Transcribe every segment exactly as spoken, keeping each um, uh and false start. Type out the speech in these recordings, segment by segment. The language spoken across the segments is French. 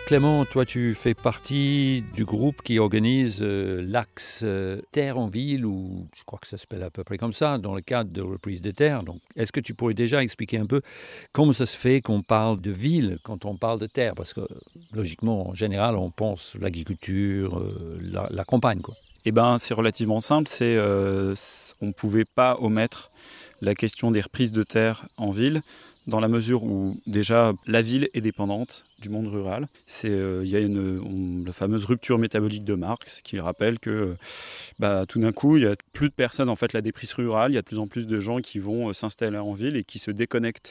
Clément, toi tu fais partie du groupe qui organise euh, l'axe euh, Terre en ville, ou je crois que ça s'appelle à peu près comme ça, dans le cadre de reprise des terres. Donc, est-ce que tu pourrais déjà expliquer un peu comment ça se fait qu'on parle de ville quand on parle de terre? Parce que logiquement, en général, on pense l'agriculture, euh, la, la campagne, quoi. Eh ben, c'est relativement simple. C'est, euh, c- on ne pouvait pas omettre la question des reprises de terre en ville, dans la mesure où déjà la ville est dépendante du monde rural. C'est, euh, il y a une, on- la fameuse rupture métabolique de Marx qui rappelle que euh, bah, tout d'un coup, il y a plus de personnes en fait la déprise rurale. Il y a de plus en plus de gens qui vont euh, s'installer en ville et qui se déconnectent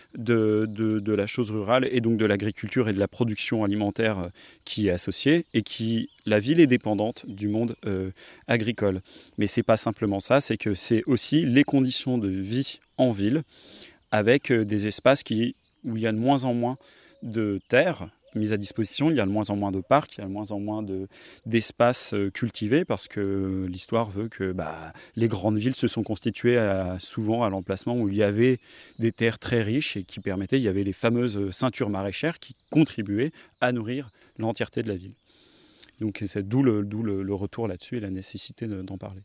de, de, de la chose rurale et donc de l'agriculture et de la production alimentaire euh, qui est associée, et qui, la ville est dépendante du monde euh, agricole. Mais c'est pas simplement ça, c'est que c'est aussi les conditions de vie en ville, avec euh, des espaces qui, où il y a de moins en moins de terres mises à disposition, il y a de moins en moins de parcs, il y a de moins en moins de, d'espaces euh, cultivés, parce que l'histoire veut que bah, les grandes villes se sont constituées à- souvent à l'emplacement où il y avait des terres très riches et qui permettaient, il y avait les fameuses ceintures maraîchères qui contribuaient à nourrir l'entièreté de la ville. Donc c'est d'où le, d'où le, le retour là-dessus et la nécessité de- d'en parler.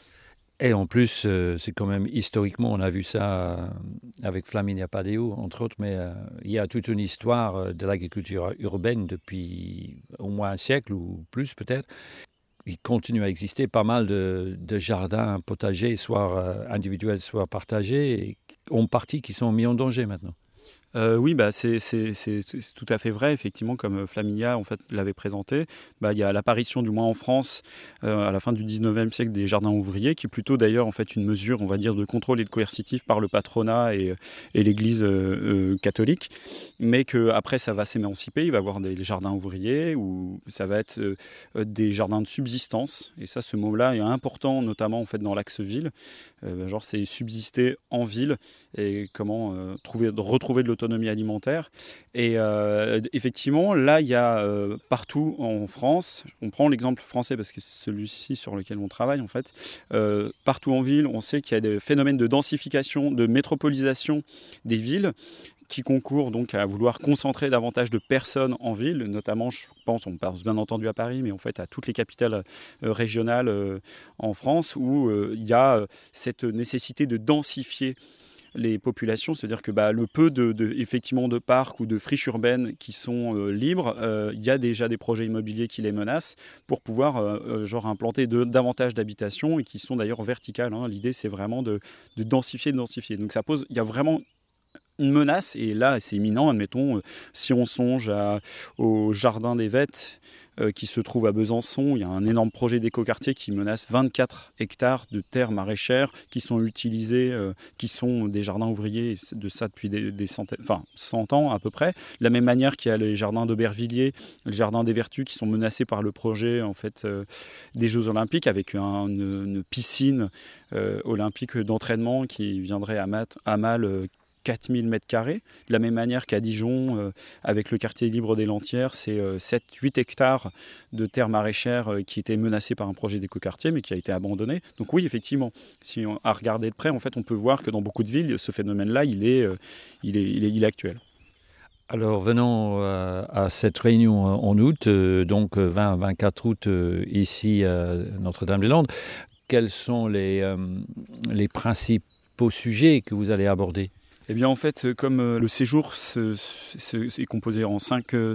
Et en plus, euh, c'est quand même historiquement, on a vu ça euh, avec Flaminia Padeo, entre autres, mais euh, il y a toute une histoire euh, de l'agriculture urbaine depuis au moins un siècle ou plus peut-être. Il continue à exister pas mal de, de jardins potagers, soit euh, individuels, soit partagés, et en partie qui sont mis en danger maintenant. Euh, oui, bah, c'est, c'est- c'est- c'est tout à fait vrai. Effectivement, comme euh, Flaminia en fait, l'avait présenté, bah, il y a l'apparition, du moins en France, euh, à la fin du dix-neuvième siècle, des jardins ouvriers, qui est plutôt d'ailleurs en fait, une mesure, on va dire, de contrôle et de coercitif par le patronat et, et l'Église euh, euh, catholique. Mais qu'après, ça va s'émanciper. Il va y avoir des jardins ouvriers, ou ça va être euh, euh, des jardins de subsistance. Et ça, ce mot-là est important, notamment en fait, dans l'axe ville. Euh, genre, c'est subsister en ville et comment euh, trouver, retrouver de l'autonomie alimentaire. Et euh, effectivement, là, il y a euh, partout en France, on prend l'exemple français parce que c'est celui-ci sur lequel on travaille en fait, euh, partout en ville, on sait qu'il y a des phénomènes de densification, de métropolisation des villes, qui concourent donc à vouloir concentrer davantage de personnes en ville, notamment, je pense, on pense bien entendu à Paris, mais en fait à toutes les capitales euh, régionales euh, en France, où euh, il y a euh, cette nécessité de densifier les populations, c'est-à-dire que bah, le peu de, de, effectivement, de parcs ou de friches urbaines qui sont euh, libres, euh, il y a déjà des projets immobiliers qui les menacent pour pouvoir euh, euh, genre implanter de, davantage d'habitations, et qui sont d'ailleurs verticales, hein. L'idée, c'est vraiment de, de densifier, de densifier. Donc ça pose, il y a vraiment une menace, et là c'est imminent. Admettons, euh, si on songe à, au jardin des Vêtes euh, qui se trouve à Besançon, il y a un énorme projet d'écoquartier qui menace vingt-quatre hectares de terres maraîchères qui sont utilisées, euh, qui sont des jardins ouvriers, de ça depuis des, des centaines, enfin cent ans à peu près. De la même manière qu'il y a les jardins d'Aubervilliers, le jardin des Vertus, qui sont menacés par le projet en fait euh, des Jeux Olympiques, avec un, une, une piscine euh, olympique d'entraînement qui viendrait à, mat, à mal euh, quatre mille mètres carrés. De la même manière qu'à Dijon, euh, avec le quartier libre des Lantières, c'est euh, sept à huit hectares de terres maraîchères euh, qui étaient menacées par un projet d'écoquartier, mais qui a été abandonné. Donc oui, effectivement, si on a regardé de près, en fait, on peut voir que dans beaucoup de villes, ce phénomène-là, il est, euh, il est, il est, il est actuel. Alors venons euh, à cette réunion euh, en août, euh, donc vingt à vingt-quatre août, euh, ici à Notre-Dame-des-Landes. Quels sont les, euh, les principaux sujets que vous allez aborder? Eh bien, en fait, comme euh, le séjour se, se, se, est composé en cinq, euh,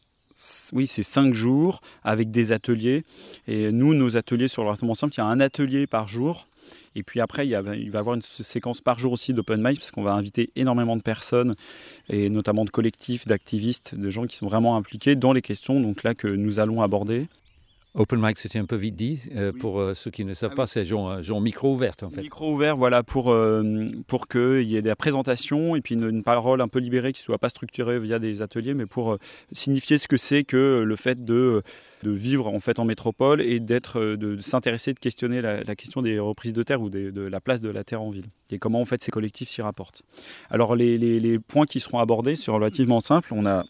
oui, c'est cinq jours avec des ateliers. Et nous, nos ateliers sont relativement simples. Il y a un atelier par jour. Et puis après, il, y a, il va y avoir une séquence par jour aussi d'open mic, parce qu'on va inviter énormément de personnes, et notamment de collectifs, d'activistes, de gens qui sont vraiment impliqués dans les questions donc là, que nous allons aborder. Open mic, c'était un peu vite dit. Euh, oui. Pour euh, ceux qui ne savent ah, pas, oui. C'est genre, genre micro ouverte en fait. Micro ouvert, voilà, pour, euh, pour qu'il y ait de la présentation et puis une, une parole un peu libérée qui ne soit pas structurée via des ateliers, mais pour euh, signifier ce que c'est que le fait de, de vivre en fait en métropole et d'être, de, de s'intéresser, de questionner la, la question des reprises de terre ou des, de la place de la terre en ville et comment en fait ces collectifs s'y rapportent. Alors les, les, les points qui seront abordés sont relativement simples. On a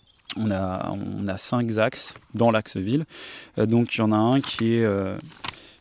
On a, on a cinq axes dans l'axe ville. Euh, donc il y en a un qui est, euh,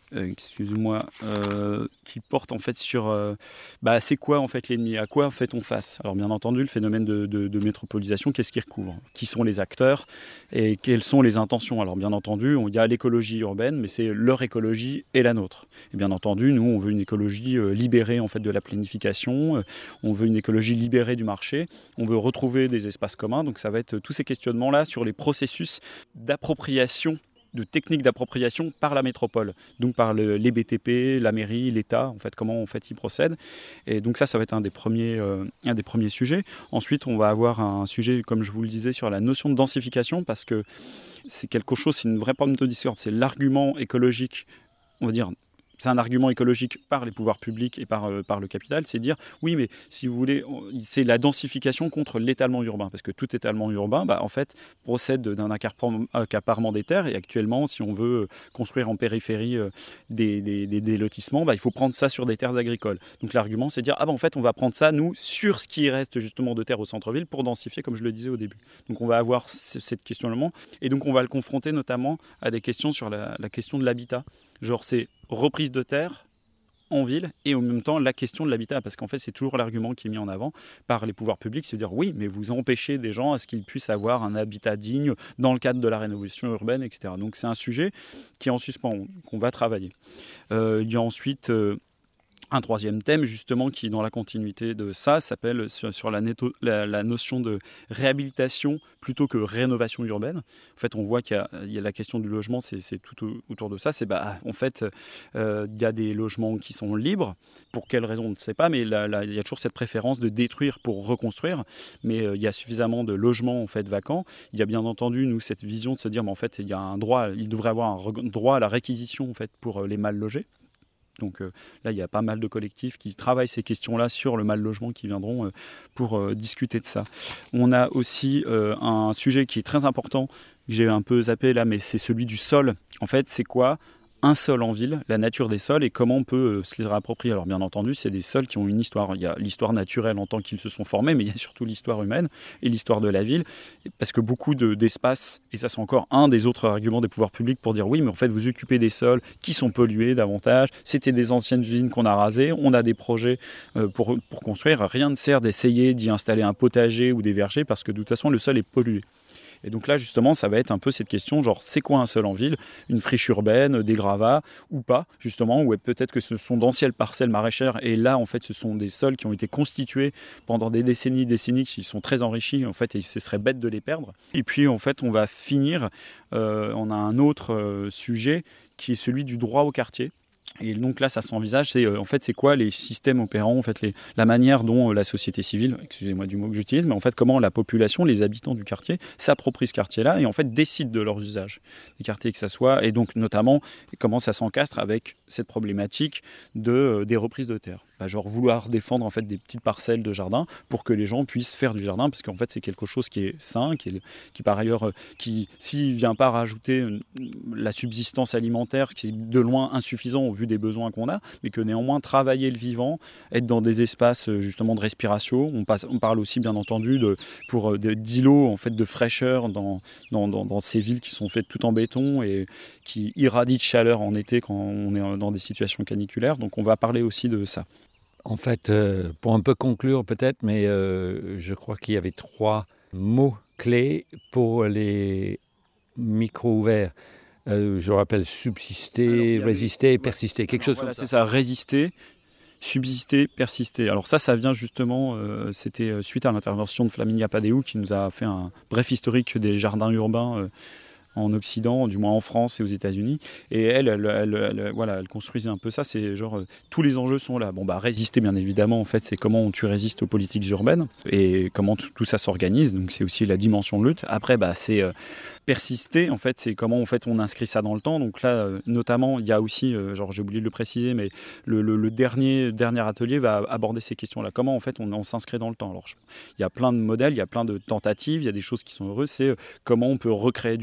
euh, excuse-moi, euh, qui porte en fait sur euh, bah, c'est quoi en fait l'ennemi, à quoi fait-on face. Alors bien entendu, le phénomène de, de, de métropolisation, qu'est-ce qu'il recouvre? Qui sont les acteurs et quelles sont les intentions? Alors bien entendu, il y a l'écologie urbaine, mais c'est leur écologie et la nôtre. Et bien entendu, nous, on veut une écologie euh, libérée en fait de la planification, euh, on veut une écologie libérée du marché, on veut retrouver des espaces communs. Donc ça va être tous ces questionnements-là sur les processus d'appropriation, de techniques d'appropriation par la métropole, donc par le, les B T P, la mairie, l'État, en fait, comment en fait, ils procèdent. Et donc ça, ça va être un des premiers, euh, un des premiers sujets. Ensuite, on va avoir un sujet, comme je vous le disais, sur la notion de densification, parce que c'est quelque chose, c'est une vraie pomme de discorde, c'est l'argument écologique, on va dire. C'est un argument écologique par les pouvoirs publics et par, euh, par le capital, c'est dire, oui, mais si vous voulez, c'est la densification contre l'étalement urbain, parce que tout étalement urbain, bah, en fait, procède d'un accaparement des terres, et actuellement, si on veut construire en périphérie euh, des, des, des, des lotissements, bah, il faut prendre ça sur des terres agricoles. Donc l'argument, c'est de dire, ah bah, en fait, on va prendre ça, nous, sur ce qui reste justement de terres au centre-ville, pour densifier, comme je le disais au début. Donc on va avoir c- cette questionnement, et donc on va le confronter notamment à des questions sur la, la question de l'habitat. Genre, c'est reprise de terre en ville et en même temps la question de l'habitat, parce qu'en fait c'est toujours l'argument qui est mis en avant par les pouvoirs publics, c'est de dire oui, mais vous empêchez des gens à ce qu'ils puissent avoir un habitat digne dans le cadre de la rénovation urbaine, et cetera. Donc c'est un sujet qui est en suspens, qu'on va travailler. Euh, il y a ensuite euh, un troisième thème, justement, qui est dans la continuité de ça, s'appelle sur, sur la, netto, la, la notion de réhabilitation plutôt que rénovation urbaine. En fait, on voit qu'il y a, il y a la question du logement, c'est, c'est tout au, autour de ça. C'est bah, en fait, euh, il y a des logements qui sont libres. Pour quelles raisons, on ne sait pas, mais là, là, il y a toujours cette préférence de détruire pour reconstruire. Mais euh, il y a suffisamment de logements en fait, vacants. Il y a bien entendu, nous, cette vision de se dire, mais en fait, il y a un droit, il devrait avoir un re- droit à la réquisition en fait, pour euh, les mal logés. Donc euh, là, il y a pas mal de collectifs qui travaillent ces questions-là sur le mal logement qui viendront euh, pour euh, discuter de ça. On a aussi euh, un sujet qui est très important, que j'ai un peu zappé là, mais c'est celui du sol. En fait, c'est quoi un sol en ville, la nature des sols et comment on peut euh, se les réapproprier. Alors bien entendu, c'est des sols qui ont une histoire. Il y a l'histoire naturelle en tant qu'ils se sont formés, mais il y a surtout l'histoire humaine et l'histoire de la ville. Parce que beaucoup de, d'espaces, et ça c'est encore un des autres arguments des pouvoirs publics pour dire oui, mais en fait vous occupez des sols qui sont pollués davantage, c'était des anciennes usines qu'on a rasées, on a des projets euh, pour, pour construire, rien ne sert d'essayer d'y installer un potager ou des vergers parce que de toute façon le sol est pollué. Et donc là, justement, ça va être un peu cette question, genre, c'est quoi un sol en ville? Une friche urbaine, des gravats ou pas, justement, ou peut-être que ce sont d'anciennes parcelles maraîchères, et là, en fait, ce sont des sols qui ont été constitués pendant des décennies, décennies, qui sont très enrichis, en fait, et ce serait bête de les perdre. Et puis, en fait, on va finir, euh, on a un autre euh, sujet qui est celui du droit au quartier. Et donc là, ça s'envisage, c'est euh, en fait, c'est quoi les systèmes opérants, en fait, les, la manière dont euh, la société civile, excusez-moi du mot que j'utilise, mais en fait, comment la population, les habitants du quartier s'approprient ce quartier-là et en fait décident de leurs usages des quartiers que ça soit, et donc notamment comment ça s'encastre avec cette problématique de euh, des reprises de terre. Bah, genre vouloir défendre en fait des petites parcelles de jardin pour que les gens puissent faire du jardin, parce qu'en fait c'est quelque chose qui est sain, qui, est, qui par ailleurs, euh, qui s'il vient pas rajouter euh, la subsistance alimentaire, qui est de loin insuffisant au vu des besoins qu'on a, mais que néanmoins travailler le vivant, être dans des espaces justement de respiration. On, passe, on parle aussi bien entendu de, pour de, d'îlots en fait de fraîcheur dans, dans, dans, dans ces villes qui sont faites tout en béton et qui irradient de chaleur en été quand on est dans des situations caniculaires. Donc on va parler aussi de ça. En fait, euh, pour un peu conclure peut-être, mais euh, je crois qu'il y avait trois mots clés pour les micros ouverts. Euh, je rappelle subsister, alors, résister, avait... persister, quelque alors, chose voilà, comme ça. C'est ça, résister, subsister, persister. Alors ça, ça vient justement, euh, c'était suite à l'intervention de Flaminia Padéou qui nous a fait un bref historique des jardins urbains euh, en Occident, du moins en France et aux États-Unis. Et elle, elle, elle, elle, elle, voilà, elle construisait un peu ça. C'est genre, euh, tous les enjeux sont là. Bon, bah, résister, bien évidemment, en fait, c'est comment tu résistes aux politiques urbaines et comment t- tout ça s'organise. Donc, c'est aussi la dimension de lutte. Après, bah, c'est euh, persister, en fait, c'est comment en fait, on inscrit ça dans le temps. Donc là, euh, notamment, il y a aussi, euh, genre, j'ai oublié de le préciser, mais le, le, le dernier, dernier atelier va aborder ces questions-là. Comment, en fait, on, on s'inscrit dans le temps. Alors, je, il y a plein de modèles, il y a plein de tentatives, il y a des choses qui sont heureuses. C'est euh, comment on peut recréer du droit,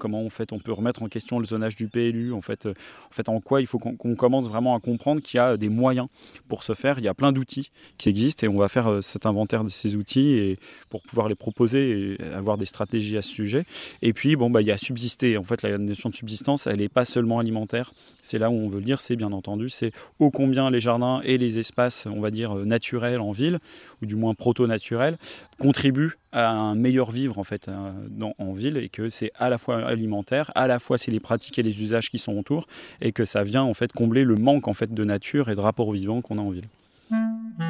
comment en fait, on peut remettre en question le zonage du P L U, en fait, euh, en, fait, en quoi il faut qu'on, qu'on commence vraiment à comprendre qu'il y a des moyens pour ce faire. Il y a plein d'outils qui existent et on va faire euh, cet inventaire de ces outils et, pour pouvoir les proposer et avoir des stratégies à ce sujet. Et puis, bon, bah, il y a subsister. En fait, la notion de subsistance, elle n'est pas seulement alimentaire. C'est là où on veut le dire, c'est bien entendu, c'est ô combien les jardins et les espaces, on va dire, naturels en ville, ou du moins proto-naturels, contribuent à un meilleur vivre en fait euh, dans, en ville, et que c'est à la fois alimentaire, à la fois c'est les pratiques et les usages qui sont autour, et que ça vient en fait combler le manque en fait de nature et de rapport au vivant qu'on a en ville.